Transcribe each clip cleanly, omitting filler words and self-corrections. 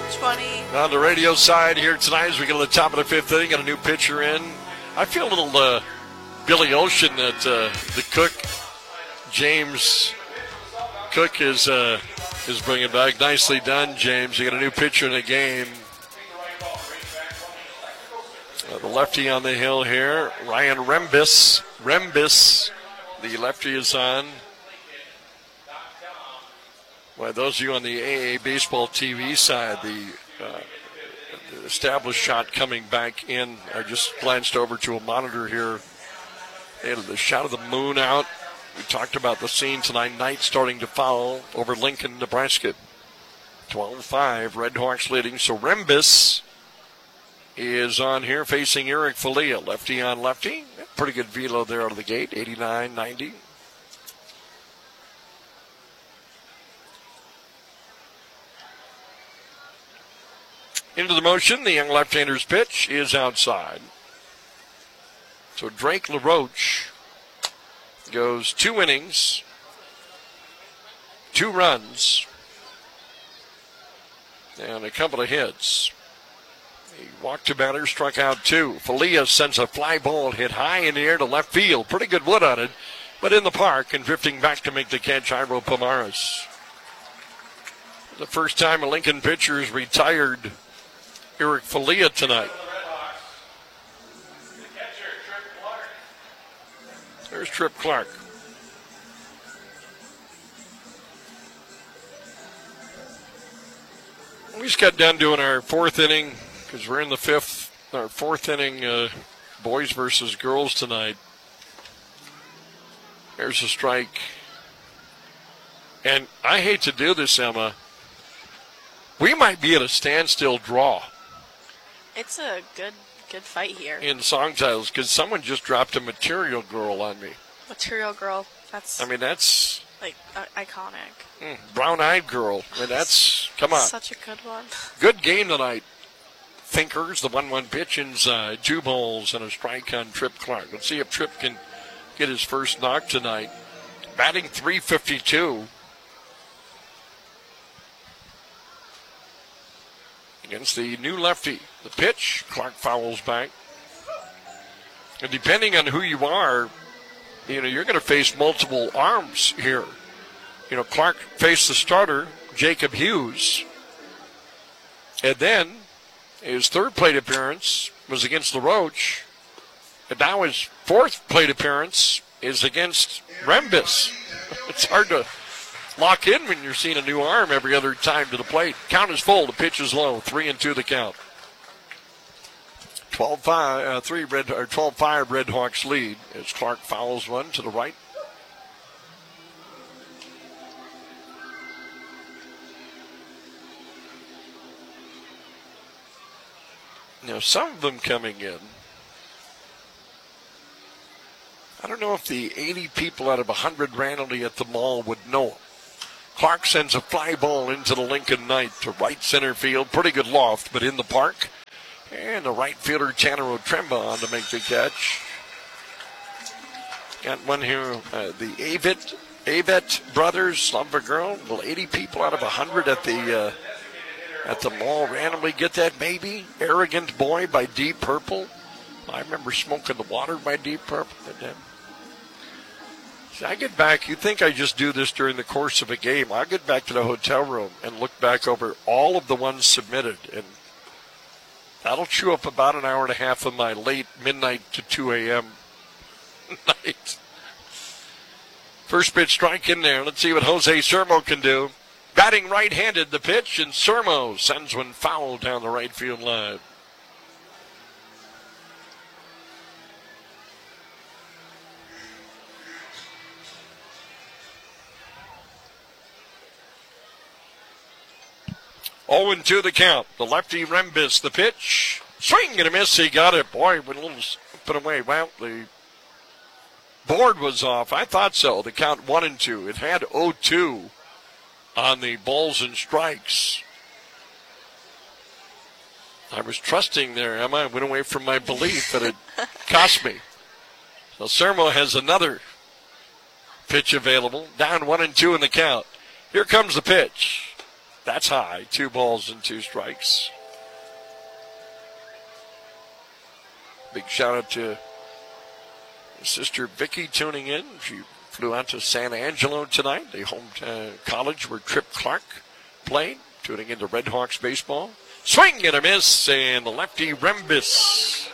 20. On the radio side here tonight as we get to the top of the fifth inning, got a new pitcher in. I feel a little Billy Ocean that the Cook, James Cook is bringing back. Nicely done, James. You got a new pitcher in the game. The lefty on the hill here, Ryan Rembis. The lefty is on. Well, those of you on the AA Baseball TV side, the established shot coming back in. I just glanced over to a monitor here. They had the shot of the moon out. We talked about the scene tonight. Night starting to foul over Lincoln, Nebraska. 12-5, Red Hawks leading. So Rembis is on here facing Eric Falia. Lefty on lefty. Pretty good velo there out of the gate, 89-90. Into the motion, the young left-hander's pitch is outside. So Drake LaRoche goes 2 innings, 2 runs, and a couple of hits. He walked 2 batters, struck out 2. Falia sends a fly ball hit high in the air to left field. Pretty good wood on it, but in the park and drifting back to make the catch, Iro Pomares. The first time a Lincoln pitcher has retired Eric Falia tonight. There's Trip Clark. We just got done doing our 4th inning because we're in the 4th inning, boys versus girls tonight. There's a strike. And I hate to do this, Emma. We might be at a standstill draw. It's a good fight here. In song titles, because someone just dropped a Material Girl on me. Material Girl. That's like iconic. Brown-eyed Girl. I mean, that's, come on. Such a good one. Good game tonight. Thinkers, the 1-1 pitch inside. 2 balls and a strike on Trip Clark. Let's see if Trip can get his first knock tonight. Batting .352. Against the new lefty. The pitch, Clark fouls back. And depending on who you are, you're going to face multiple arms here. Clark faced the starter, Jacob Hughes. And then his 3rd plate appearance was against LaRoche. And now his 4th plate appearance is against Rembis. It's hard to lock in when you're seeing a new arm every other time to the plate. Count is full. The pitch is low. 3-2 the count. 12-5 Red Hawks lead as Clark fouls one to the right. Now, some of them coming in. I don't know if the 80 people out of 100 randomly at the mall would know him. Clark sends a fly ball into the Lincoln Knight to right center field. Pretty good loft, but in the park. And the right fielder, Tanner Otremba, on to make the catch. Got one here, the Avett brothers, love a girl. Will 80 people out of 100 at the mall randomly get that maybe? Arrogant Boy by Deep Purple. I remember Smoking the Water by Deep Purple. See, I get back, you think I just do this during the course of a game. I'll get back to the hotel room and look back over all of the ones submitted, and that'll chew up about an hour and a half of my late midnight to 2 a.m. night. First pitch strike in there. Let's see what Jose Sermo can do. Batting right-handed, the pitch, and Sermo sends one foul down the right field line. Oh, and 2 the count. The lefty Rembis, the pitch. Swing and a miss. He got it. Boy, with a little put away. Well, the board was off. I thought so. The count 1-2. It had 0-2 on the balls and strikes. I was trusting there, Emma. I went away from my belief that it cost me. So Sermo has another pitch available. Down 1-2 in the count. Here comes the pitch. That's high. 2 balls and 2 strikes. Big shout out to sister Vicky tuning in. She flew out to San Angelo tonight, the home college where Trip Clark played, tuning into Red Hawks baseball. Swing and a miss, and the lefty Rembis.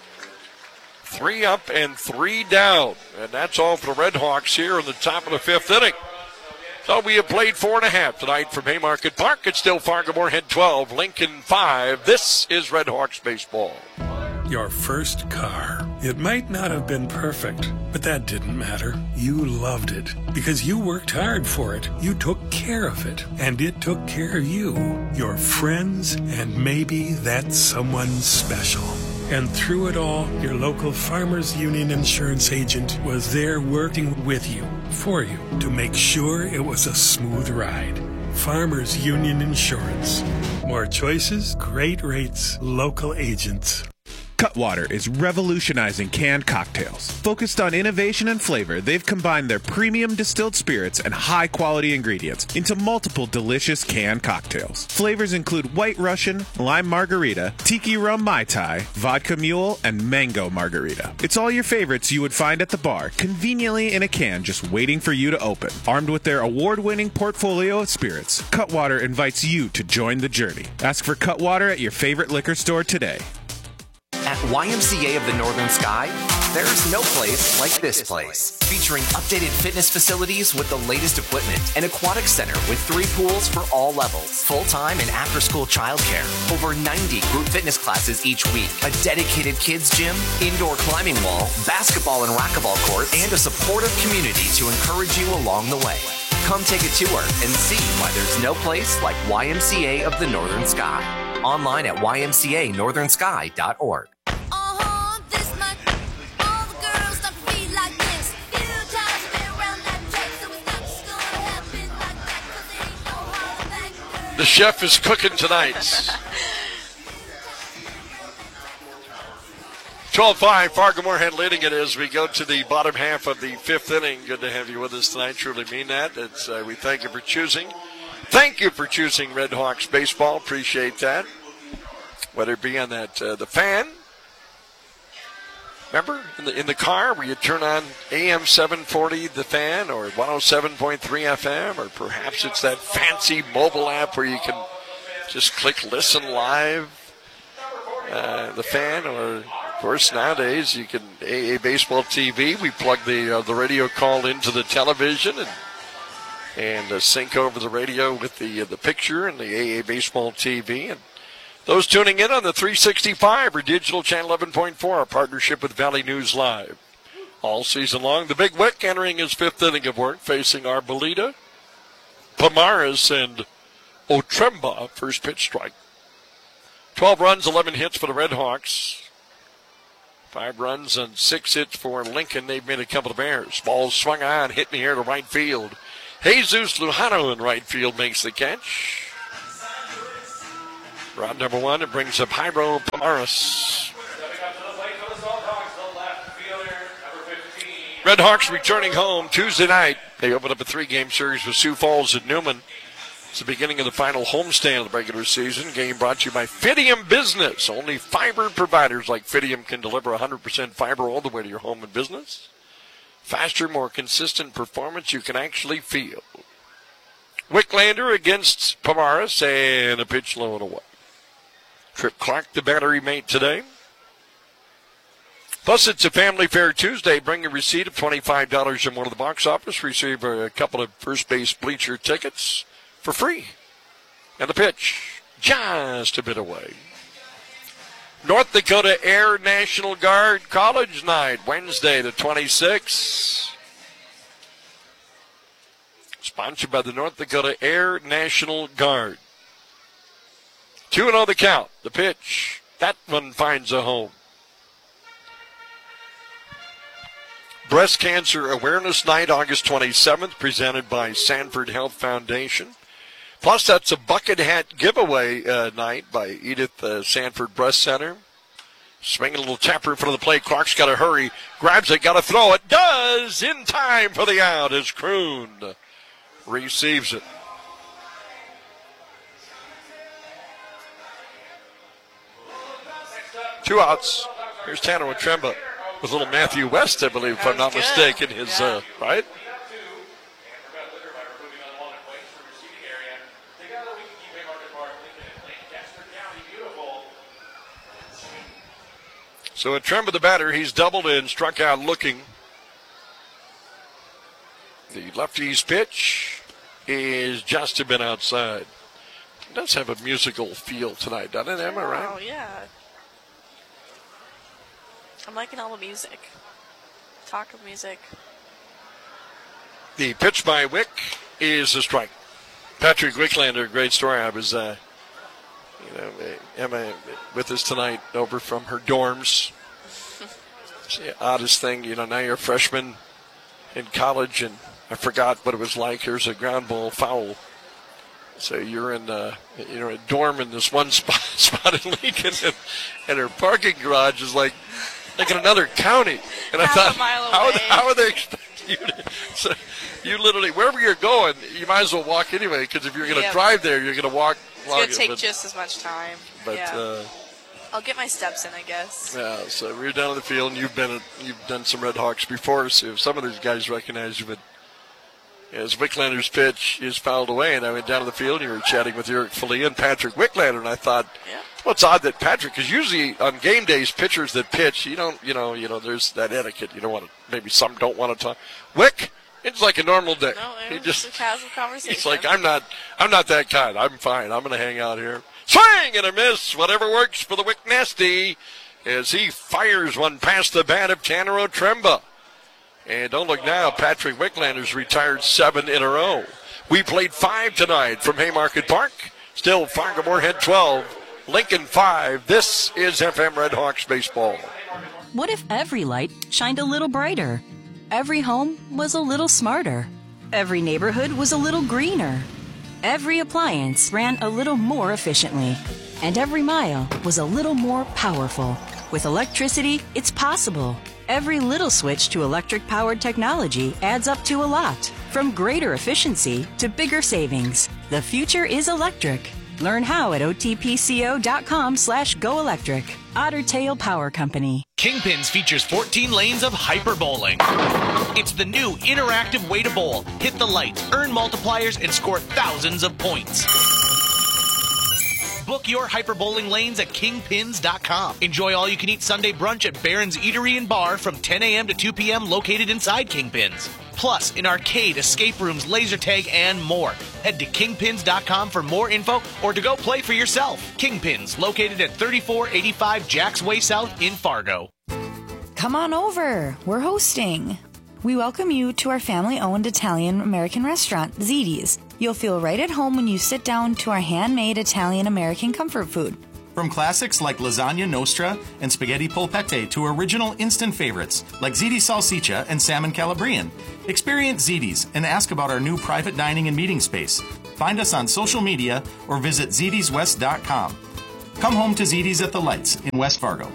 3 up and 3 down. And that's all for the Red Hawks here in the top of the 5th inning. So we have played 4.5 tonight from Haymarket Park. It's still Fargo-Moorhead 12, Lincoln 5. This is Red Hawks baseball. Your first car. It might not have been perfect, but that didn't matter. You loved it because you worked hard for it. You took care of it, and it took care of you, your friends, and maybe that someone special. And through it all, your local Farmers Union insurance agent was there working with you, for you, to make sure it was a smooth ride. Farmers Union Insurance. More choices, great rates, local agents. Cutwater is revolutionizing canned cocktails. Focused on innovation and flavor, they've combined their premium distilled spirits and high-quality ingredients into multiple delicious canned cocktails. Flavors include White Russian, Lime Margarita, Tiki Rum Mai Tai, Vodka Mule, and Mango Margarita. It's all your favorites you would find at the bar, conveniently in a can just waiting for you to open. Armed with their award-winning portfolio of spirits, Cutwater invites you to join the journey. Ask for Cutwater at your favorite liquor store today. At YMCA of the Northern Sky, there's no place like this place. Featuring updated fitness facilities with the latest equipment, an aquatic center with 3 pools for all levels, full-time and after-school childcare, over 90 group fitness classes each week, a dedicated kids gym, indoor climbing wall, basketball and racquetball courts, and a supportive community to encourage you along the way. Come take a tour and see why there's no place like YMCA of the Northern Sky. Online at ymcanorthernsky.org. The chef is cooking tonight. 12-5, Fargo-Moorhead leading it as we go to the bottom half of the 5th inning. Good to have you with us tonight. Truly mean that. We thank you for choosing. Thank you for choosing Red Hawks baseball. Appreciate that. Whether it be on that the fan. Remember in the car where you turn on AM 740 the fan or 107.3 FM, or perhaps it's that fancy mobile app where you can just click listen live. The fan, or of course nowadays you can AA Baseball TV. We plug the radio call into the television and sync over the radio with the picture and the AA Baseball TV. And those tuning in on the 365 or digital channel 11.4, our partnership with Valley News Live. All season long, the Big Wick entering his 5th inning of work, facing Arboleda, Pomares, and Otremba. First pitch strike. 12 runs, 11 hits for the Red Hawks. 5 runs and 6 hits for Lincoln. They've made a couple of errors. Ball swung on, hit in the air to right field. Jesus Lujano in right field makes the catch. Rod number 1, it brings up Jairo Pomares. Red Hawks returning home Tuesday night. They open up a 3-game series with Sioux Falls and Newman. It's the beginning of the final homestand of the regular season. Game brought to you by Fidium Business. Only fiber providers like Fidium can deliver 100% fiber all the way to your home and business. Faster, more consistent performance you can actually feel. Wicklander against Pomares, and a pitch low and away. Trip Clark, the battery mate today. Plus, it's a Family Fair Tuesday. Bring a receipt of $25 in one of the box office. Receive a couple of first base bleacher tickets for free. And the pitch, just a bit away. North Dakota Air National Guard College Night, Wednesday the 26th. Sponsored by the North Dakota Air National Guard. 2-0 the count. The pitch. That one finds a home. Breast Cancer Awareness Night, August 27th, presented by Sanford Health Foundation. Plus, that's a bucket hat giveaway night by Edith Sanford Breast Center. Swinging a little tapper in front of the plate. Clark's got to hurry. Grabs it, got to throw it. Does in time for the out as Kroon receives it. 2 outs. Here's Tanner Tremba with little Matthew West, I believe, if I'm not mistaken. His right. So at Tremba, the batter, he's doubled and struck out looking. The lefty's pitch is just a bit outside. It does have a musical feel tonight, doesn't it, Emma, right? Oh, yeah. I'm liking all the music. Talk of music. The pitch by Wick is a strike. Patrick Wicklander, great story. I was, Emma with us tonight over from her dorms. It's the oddest thing, now you're a freshman in college, and I forgot what it was like. Here's a ground ball foul. So you're in, a dorm in this one spot in Lincoln, and her parking garage is like in another county. And I thought, how are they expecting you to? So you literally, wherever you're going, you might as well walk anyway, because if you're going to drive there, you're going to walk. It's going to take just as much time. But I'll get my steps in, I guess. Yeah. So we're down on the field, and you've done some Red Hawks before, so some of these guys recognize you, but. As Wicklander's pitch is fouled away, and I went down to the field, and you were chatting with Eric Foley and Patrick Wicklander, and I thought, well, it's odd that Patrick, because usually on game days, pitchers that pitch, you don't, there's that etiquette. You don't want to, maybe some don't want to talk. Wick, it's like a normal day. No, it was just a casual conversation. It's like, I'm not that kind. I'm fine. I'm going to hang out here. Swing and a miss. Whatever works for the Wick Nasty as he fires one past the bat of Tanner Tremba. And don't look now, Patrick Wicklander's retired 7 in a row. We played 5 tonight from Haymarket Park. Still Fargo-Moorhead 12, Lincoln 5. This is FM Red Hawks baseball. What if every light shined a little brighter? Every home was a little smarter. Every neighborhood was a little greener. Every appliance ran a little more efficiently. And every mile was a little more powerful. With electricity, it's possible. Every little switch to electric-powered technology adds up to a lot. From greater efficiency to bigger savings, the future is electric. Learn how at otpco.com/goelectric. Otter Tail Power Company. Kingpins features 14 lanes of hyper bowling. It's the new interactive way to bowl. Hit the lights, earn multipliers, and score thousands of points. Book your hyper bowling lanes at kingpins.com. Enjoy all-you-can-eat Sunday brunch at Barron's Eatery and Bar from 10 a.m. to 2 p.m. located inside Kingpins. Plus, in arcade, escape rooms, laser tag, and more. Head to kingpins.com for more info or to go play for yourself. Kingpins, located at 3485 Jacks Way South in Fargo. Come on over. We're hosting. We welcome you to our family-owned Italian-American restaurant, Ziti's. You'll feel right at home when you sit down to our handmade Italian-American comfort food. From classics like lasagna nostra and spaghetti polpette to original instant favorites like ziti salsiccia and salmon calabrian. Experience Ziti's and ask about our new private dining and meeting space. Find us on social media or visit zitiswest.com. Come home to Ziti's at the Lights in West Fargo.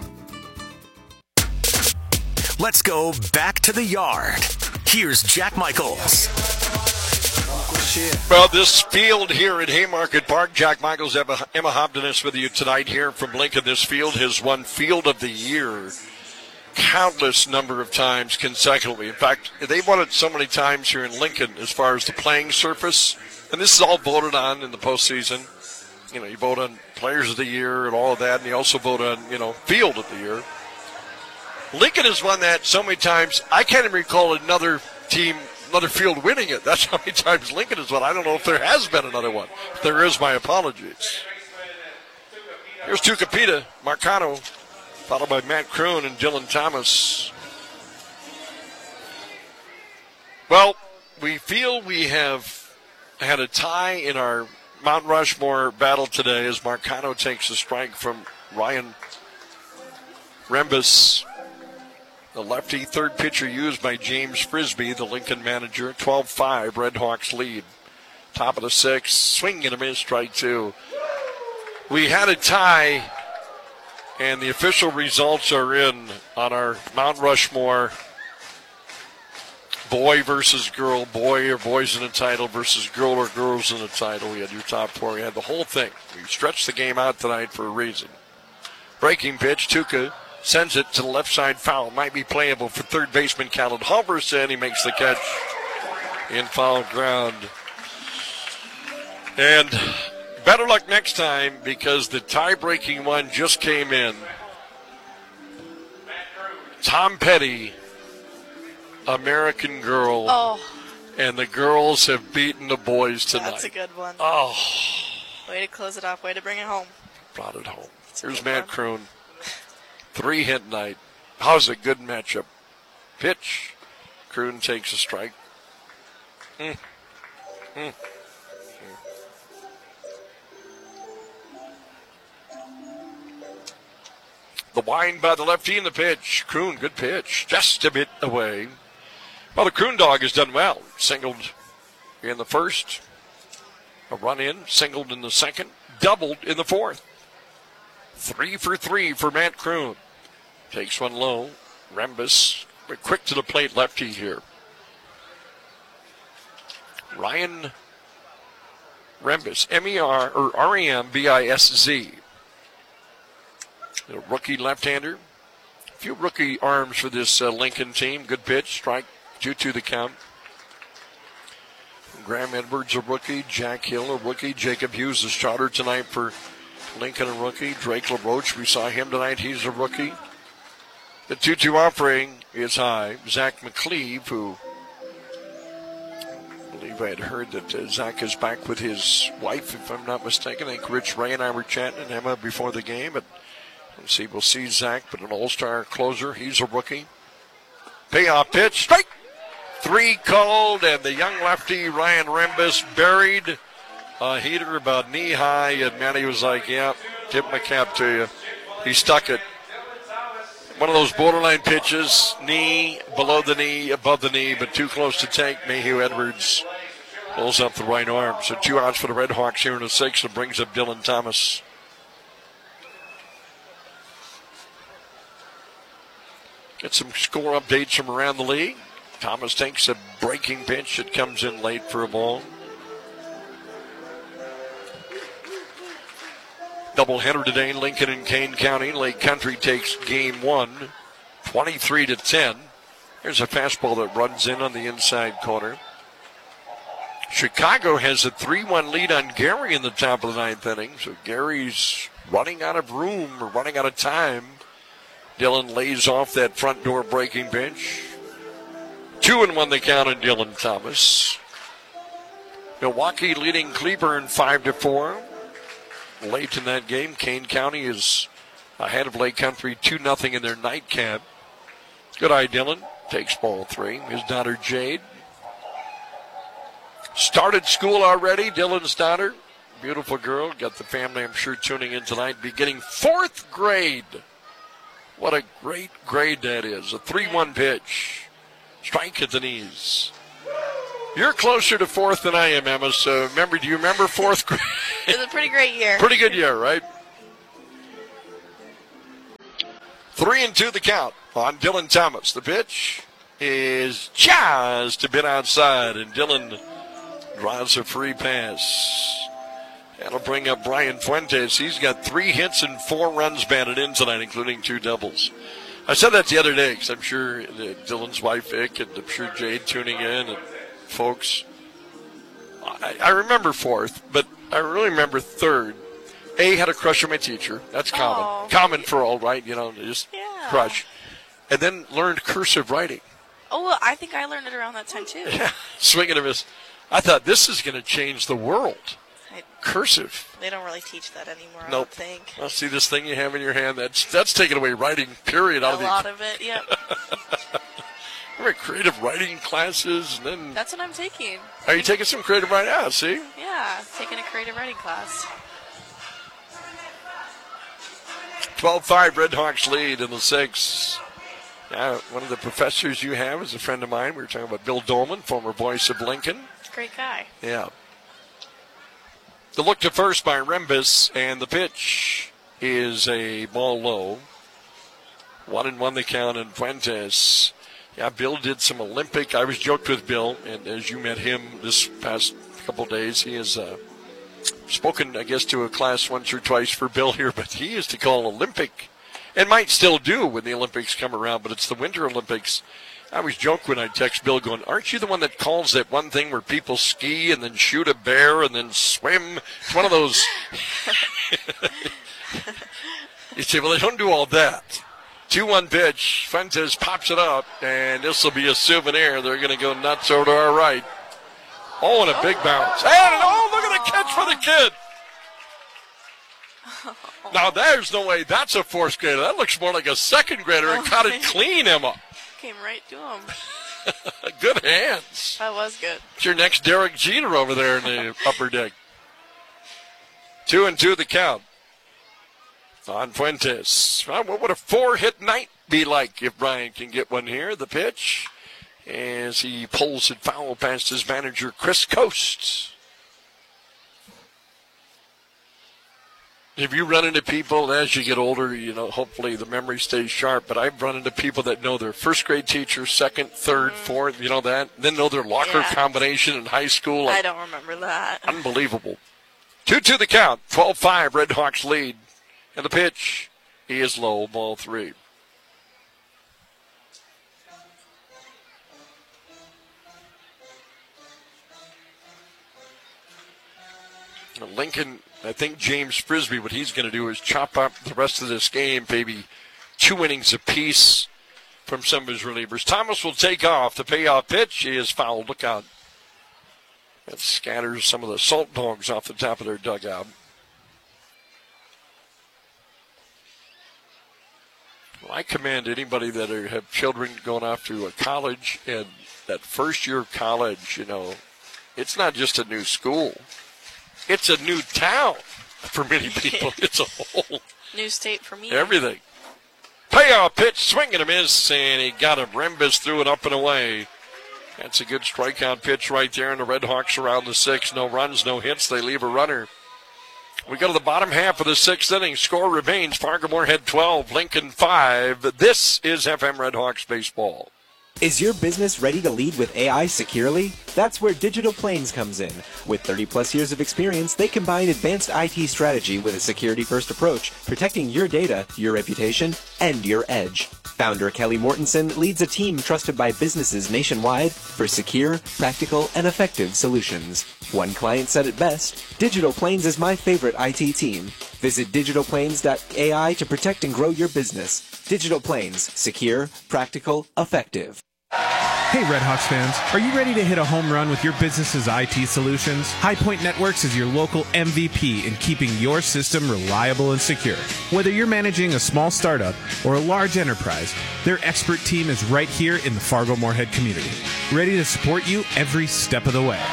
Let's go back to the yard. Here's Jack Michaels. Well, this field here at Haymarket Park, Jack Michaels, Emma Hobdenis with you tonight here from Lincoln. This field has won Field of the Year countless number of times consecutively. In fact, they've won it so many times here in Lincoln as far as the playing surface. And this is all voted on in the postseason. You vote on Players of the Year and all of that, and you also vote on, Field of the Year. Lincoln has won that so many times, I can't even recall another field winning it. That's how many times Lincoln has won. I don't know if there has been another one. If there is, my apologies. Here's Tucapita, Marcano, followed by Matt Kroon and Dylan Thomas. Well, we feel we have had a tie in our Mount Rushmore battle today as Marcano takes a strike from Ryan Rembus. The lefty, third pitcher used by James Frisbee, the Lincoln manager. 12-5, Red Hawks lead. Top of the sixth, swing and a miss, strike 2. We had a tie, and the official results are in on our Mount Rushmore. Boy versus girl, boy or boys in the title versus girl or girls in the title. We had your top 4. We had the whole thing. We stretched the game out tonight for a reason. Breaking pitch. Tuca sends it to the left side foul. Might be playable for third baseman Callan Halverson. He makes the catch in foul ground. And better luck next time because the tie-breaking one just came in. Tom Petty, American Girl. Oh. And the girls have beaten the boys tonight. That's a good one. Oh. Way to close it off. Way to bring it home. Brought it home. Here's Matt Kroon. 3-hit night. How's a good matchup? Pitch. Kroon takes a strike. The wind by the lefty in the pitch. Kroon, good pitch. Just a bit away. Well, the Kroon dog has done well. Singled in the first. A run in. Singled in the second. Doubled in the fourth. 3 for 3 for Matt Kroon. Takes one low. Rembus. Quick to the plate lefty here. Ryan Rembus. R-E-M-B-I-S-Z. A rookie left-hander. A few rookie arms for this Lincoln team. Good pitch. Strike 2-2 the count. Graham Edwards, a rookie. Jack Hill, a rookie. Jacob Hughes, the starter tonight for Lincoln, a rookie. Drake LaRoche, we saw him tonight. He's a rookie. The 2-2 offering is high. Zach McCleve, who I believe I had heard that Zach is back with his wife, if I'm not mistaken. I think Rich Ray and I were chatting, and Emma, before the game. But we'll see Zach, but an all-star closer. He's a rookie. Payoff pitch. Strike! 3 called, and the young lefty, Ryan Rembus, buried a heater about knee-high, and Manny was like, yeah, tip my cap to you. He stuck it. One of those borderline pitches, knee, below the knee, above the knee, but too close to take. Mayhew Edwards pulls up the right arm. So 2 outs for the Red Hawks here in the 6th, and brings up Dylan Thomas. Get some score updates from around the league. Thomas takes a breaking pitch that comes in late for a ball. Doubleheader today, Lincoln and Kane County. Lake Country takes game 1, 23-10. Here's a fastball that runs in on the inside corner. Chicago has a 3-1 lead on Gary in the top of the 9th inning. So Gary's running out of room or running out of time. Dylan lays off that front door breaking pitch. 2-1 the count on Dylan Thomas. Milwaukee leading Cleburne 5-4. Late in that game, Kane County is ahead of Lake Country 2-0 in their nightcap. Good eye, Dylan. Takes ball 3. His daughter Jade. Started school already, Dylan's daughter. Beautiful girl. Got the family, I'm sure, tuning in tonight. Beginning 4th grade. What a great grade that is. A 3-1 pitch. Strike at the knees. You're closer to 4th than I am, Emma, so do you remember 4th grade? It was a pretty great year. Pretty good year, right? 3-2 the count on Dylan Thomas. The pitch is just a bit outside, and Dylan draws a free pass. That'll bring up Brian Fuentes. He's got 3 hits and 4 runs batted in tonight, including 2 doubles. I said that the other day because I'm sure Dylan's wife, Vic, and I'm sure Jade tuning in, and folks. I remember 4th, but I really remember 3rd. A, had a crush on my teacher. That's common. Oh. Common for all, right? Just crush. And then learned cursive writing. Oh, well, I think I learned it around that time, too. Yeah, swing and a miss. I thought this is going to change the world. Cursive. They don't really teach that anymore, Nope. I don't think. Well, see this thing you have in your hand? That's taking away writing, period. A lot of it, yeah. Remember creative writing classes? And then That's what I'm taking. Are you taking some creative writing? Ah, see? Yeah, taking a creative writing class. 12-5 Red Hawks lead in the 6th. One of the professors you have is a friend of mine. We were talking about Bill Dolman, former voice of Lincoln. Great guy. Yeah. The look to first by Rembus, and the pitch is a ball low. 1-1 the count, and Fuentes. Yeah, Bill did some I was joked with Bill, and as you met him this past couple days, he is spoken, I guess, to a class once or twice for Bill here, but he used to call Olympic, and might still do when the Olympics come around, but it's the Winter Olympics. I always joke when I text Bill going, aren't you the one that calls that one thing where people ski and then shoot a bear and then swim? It's one of those. You say, well, they don't do all that. 2-1 pitch. Fuentes pops it up, and this will be a souvenir. They're going to go nuts over to our right. Oh, and a big bounce. And look at the catch for the kid. Now, there's no way that's a fourth grader. That looks more like a second grader and caught it clean, Emma. Came right to him. Good hands. That was good. It's your next Derek Jeter over there in the upper deck. 2-2 the count on Fuentes. Well, what would a 4-hit night be like if Brian can get one here? The pitch as he pulls it foul past his manager, Chris Coast. If you run into people, as you get older, hopefully the memory stays sharp, but I've run into people that know their first grade teacher, second, third, fourth, that, then know their locker combination in high school. I don't remember that. Unbelievable. 2-2 the count, 12-5, Red Hawks lead. And the pitch, he is low, ball 3. Lincoln, I think James Frisbee, what he's going to do is chop up the rest of this game, maybe 2 innings apiece from some of his relievers. Thomas will take off. The payoff pitch, he is fouled. Look out. That scatters some of the salt dogs off the top of their dugout. Well, I commend anybody that have children going off to a college, and that first year of college, it's not just a new school. It's a new town for many people. It's a whole new state for me. Everything. Payoff pitch, swing and a miss, and he got a Rembus through it up and away. That's a good strikeout pitch right there, and the Red Hawks around the 6. No runs, no hits. They leave a runner. We go to the bottom half of the 6th inning. Score remains Fargo-Moorhead 12, Lincoln 5. This is FM Red Hawks baseball. Is your business ready to lead with AI securely? That's where Digital Plains comes in. With 30-plus years of experience, they combine advanced IT strategy with a security-first approach, protecting your data, your reputation, and your edge. Founder Kelly Mortensen leads a team trusted by businesses nationwide for secure, practical, and effective solutions. One client said it best, Digital Plains is my favorite IT team. Visit digitalplains.ai to protect and grow your business. Digital Plains, secure, practical, effective. Hey Red Hawks fans, are you ready to hit a home run with your business's IT solutions? Highpoint Networks is your local MVP in keeping your system reliable and secure. Whether you're managing a small startup or a large enterprise, their expert team is right here in the Fargo-Moorhead community, ready to support you every step of the way.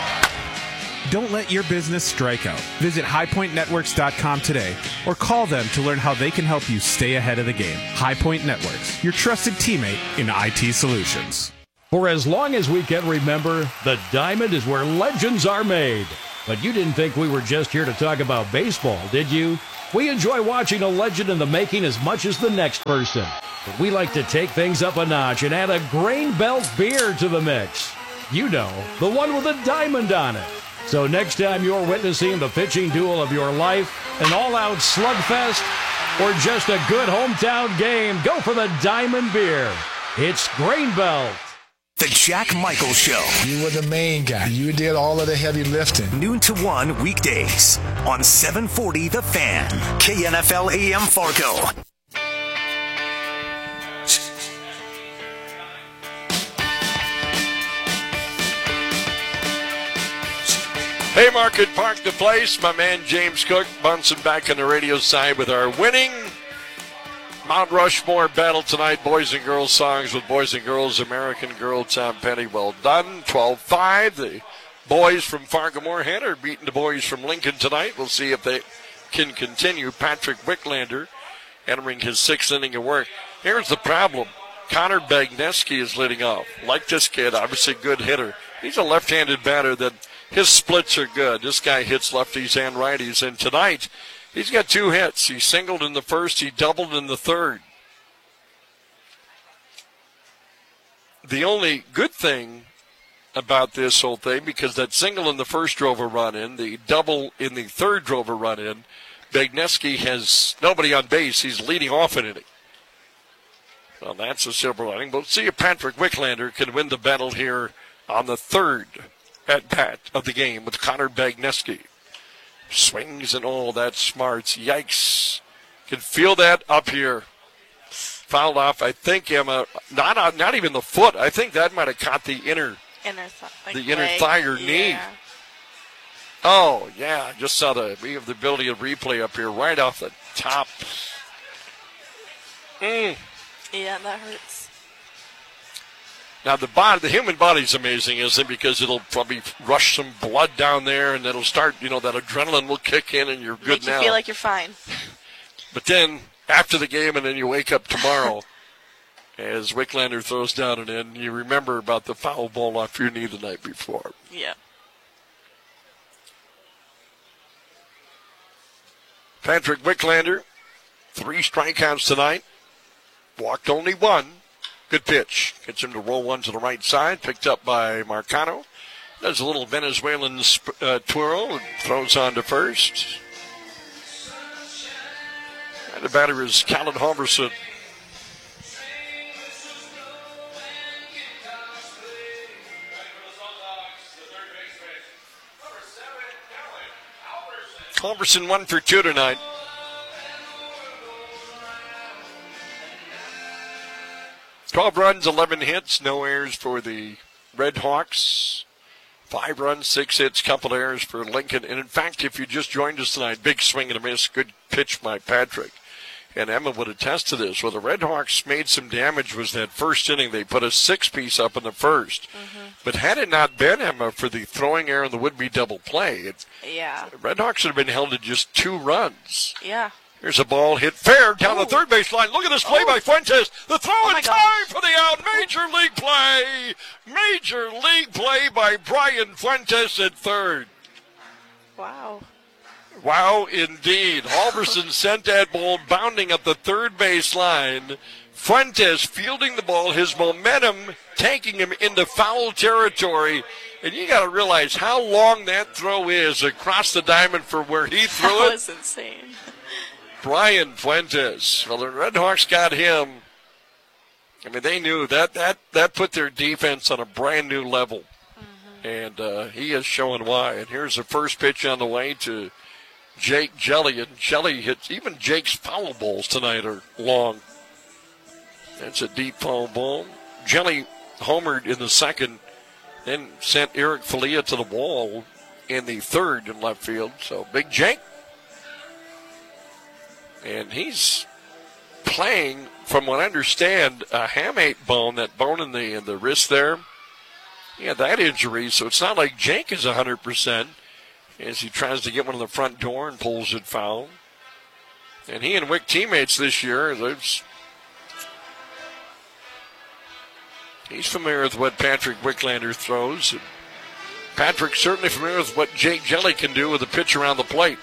Don't let your business strike out. Visit highpointnetworks.com today or call them to learn how they can help you stay ahead of the game. Highpoint Networks, your trusted teammate in IT solutions. For as long as we can remember, the Diamond is where legends are made. But you didn't think we were just here to talk about baseball, did you? We enjoy watching a legend in the making as much as the next person. But we like to take things up a notch and add a Grain Belt beer to the mix. You know, the one with a diamond on it. So next time you're witnessing the pitching duel of your life, an all-out slugfest, or just a good hometown game, go for the Diamond Beer. It's Grain Belt. The Jack Michael Show. You were the main guy. You did all of the heavy lifting. Noon to 1 weekdays on 740 The Fan. KNFL AM Fargo. Haymarket Park, the place. My man James Cook bouncing back on the radio side with our winning Mount Rushmore battle tonight. Boys and girls songs with Boys and Girls American Girl Tom Petty. Well done. 12-5. The boys from Fargo-Moorhead are beating the boys from Lincoln tonight. We'll see if they can continue. Patrick Wicklander entering his 6th inning of work. Here's the problem. Connor Bagneski is leading off. Like this kid, obviously good hitter. He's a left-handed batter that his splits are good. This guy hits lefties and righties. And tonight, he's got 2 hits. He singled in the first. He doubled in the third. The only good thing about this whole thing because that single in the first drove a run in, the double in the third drove a run in. Bagneski has nobody on base. He's leading off an inning. Well, that's a silver lining. But let's see if Patrick Wicklander can win the battle here on the third at-bat of the game with Connor Bagneski. Swings and all that smarts. Yikes. Can feel that up here. Fouled off, I think, Emma, not even the foot. I think that might have caught the inner thigh or knee. Oh, yeah, just saw we have the ability to replay up here right off the top. Yeah, that hurts. Now, the human body's amazing, isn't it? Because it'll probably rush some blood down there, and it'll start, that adrenaline will kick in, and you're good now. Make you feel like you're fine. But then, after the game, and then you wake up tomorrow, as Wicklander throws down and in, you remember about the foul ball off your knee the night before. Yeah. Patrick Wicklander, 3 strikeouts tonight. Walked only 1. Good pitch. Gets him to roll one to the right side. Picked up by Marcano. Does a little Venezuelan twirl and throws on to first. And the batter is Callan Halverson. Halverson 1 for 2 tonight. $12 runs, 11 hits, no errors for the Red Hawks. 5 runs, 6 hits, couple errors for Lincoln. And in fact, if you just joined us tonight, big swing and a miss, good pitch by Patrick. And Emma would attest to this. Well, the Red Hawks made some damage was that first inning. They put a 6-piece up in the first. Mm-hmm. But had it not been, Emma, for the throwing error and the would-be double play, the Red Hawks would have been held to just 2 runs. Yeah. Here's a ball hit fair down the third base line. Look at this play by Fuentes. The throw in time for the out. Major league play. Major league play by Brian Fuentes at third. Wow. Wow, indeed. Halverson sent that ball bounding up the third base line. Fuentes fielding the ball, his momentum taking him into foul territory. And you got to realize how long that throw is across the diamond for where he threw it. That was insane. Brian Fuentes. Well, the Red Hawks got him. I mean, they knew that put their defense on a brand new level. Mm-hmm. And he is showing why. And here's the first pitch on the way to Jake Jelly. And Jelly hits, even Jake's foul balls tonight are long. That's a deep foul ball. Jelly homered in the second, then sent Eric Falia to the wall in the third in left field. So big Jake. And he's playing, from what I understand, a hamate bone, that bone in the wrist there. Yeah, that injury. So it's not like Jake is 100% as he tries to get one in the front door and pulls it foul. And he and Wick teammates this year. He's familiar with what Patrick Wicklander throws. Patrick's certainly familiar with what Jake Jelly can do with a pitch around the plate.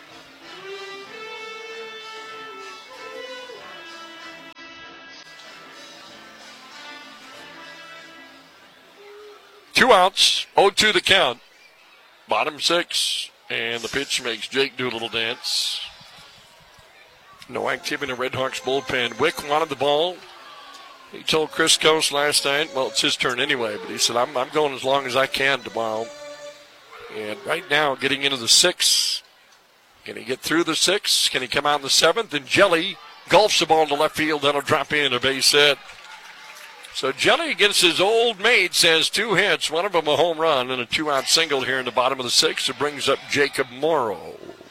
Two outs, 0-2 the count. Bottom 6, and the pitch makes Jake do a little dance. No activity in the Red Hawks bullpen. Wick wanted the ball. He told Chris Coast last night, well, it's his turn anyway, but he said, I'm going as long as I can tomorrow. And right now, getting into the 6th. Can he get through the 6th? Can he come out in the 7th? And Jelly golfs the ball to left field. That'll drop in a base hit. So Jelly against his old mates has 2 hits, one of them a home run, and a 2-out single here in the bottom of the 6th. It brings up Jacob Morrow.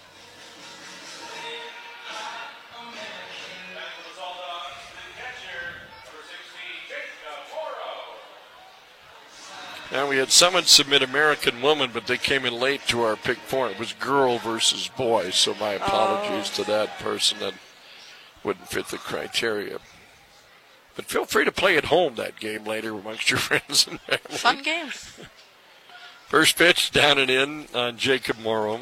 Now we had someone submit American Woman, but they came in late to our pick 4. It was girl versus boy, so my apologies to that person that wouldn't fit the criteria. But feel free to play at home that game later amongst your friends and family. Fun game. First pitch down and in on Jacob Morrow.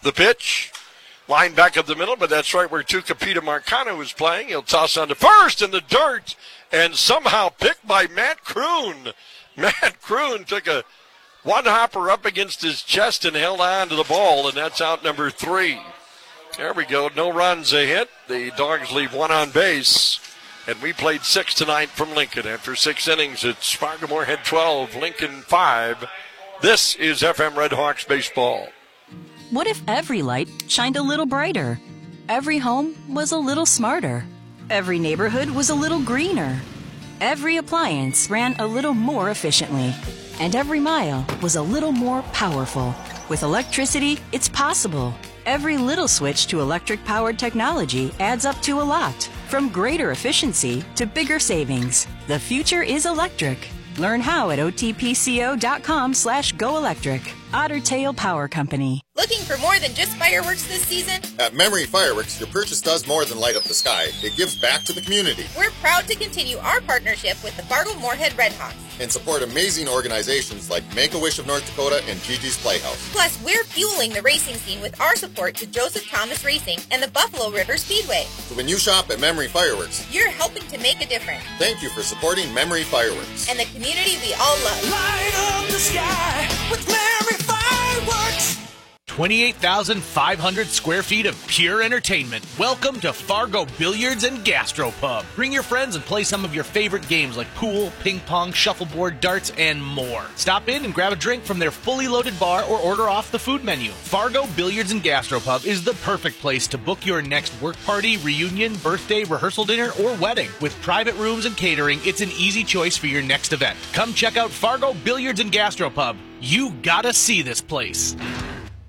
The pitch, line back up the middle, but that's right where Tucapita Marcano is playing. He'll toss on to first in the dirt, and somehow picked by Matt Kroon. Matt Kroon took a one-hopper up against his chest and held on to the ball, and that's out number 3. There we go. No runs, a hit. The Dogs leave one on base. And we played 6 tonight from Lincoln. After 6 innings, it's Fargo Moorhead 12, Lincoln 5. This is FM Red Hawks baseball. What if every light shined a little brighter? Every home was a little smarter. Every neighborhood was a little greener. Every appliance ran a little more efficiently. And every mile was a little more powerful. With electricity, it's possible. Every little switch to electric-powered technology adds up to a lot. From greater efficiency to bigger savings. The future is electric. Learn how at otpco.com/goelectric. Otter Tail Power Company. Looking for more than just fireworks this season? At Memory Fireworks, your purchase does more than light up the sky. It gives back to the community. We're proud to continue our partnership with the Fargo Moorhead Red Hawks and support amazing organizations like Make-A-Wish of North Dakota and Gigi's Playhouse. Plus, we're fueling the racing scene with our support to Joseph Thomas Racing and the Buffalo River Speedway. So when you shop at Memory Fireworks, you're helping to make a difference. Thank you for supporting Memory Fireworks. And the community we all love. Light up the sky with Memory Fireworks. 28,500 square feet of pure entertainment. Welcome to Fargo Billiards and Gastropub. Bring your friends and play some of your favorite games like pool, ping pong, shuffleboard, darts, and more. Stop in and grab a drink from their fully loaded bar or order off the food menu. Fargo Billiards and Gastropub is the perfect place to book your next work party, reunion, birthday, rehearsal dinner, or wedding. With private rooms and catering, it's an easy choice for your next event. Come check out Fargo Billiards and Gastropub. You gotta see this place.